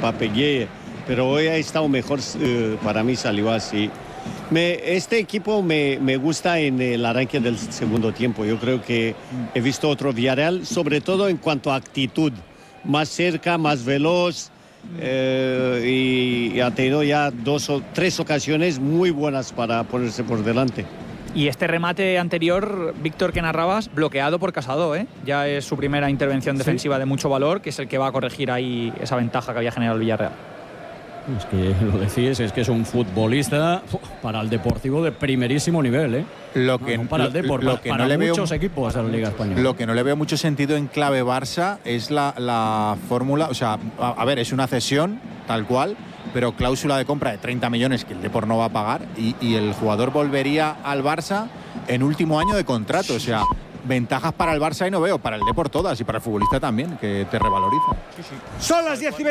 Pape Gueye, pero hoy ha estado mejor, para mí salió así. Este equipo me gusta en el arranque del segundo tiempo. Yo creo que he visto otro Villarreal, sobre todo en cuanto a actitud, más cerca, más veloz, y ha tenido ya 2 o 3 ocasiones muy buenas para ponerse por delante. Y este remate anterior, Víctor, que narrabas, bloqueado por Casado, ¿eh? Ya es su primera intervención defensiva de mucho valor, que es el que va a corregir ahí esa ventaja que había generado el Villarreal. Es que lo decís, es que es un futbolista para el Deportivo de primerísimo nivel, ¿eh? Lo que no para el Deportivo, para no muchos equipos de la Liga Española. Lo que no le veo mucho sentido en clave Barça es la fórmula, o sea, a ver, es una cesión tal cual, pero cláusula de compra de 30 millones que el Depor no va a pagar y el jugador volvería al Barça en último año de contrato, o sea, ventajas para el Barça y no veo, para el Depor todas y para el futbolista también, que te revaloriza. Son las 10:20.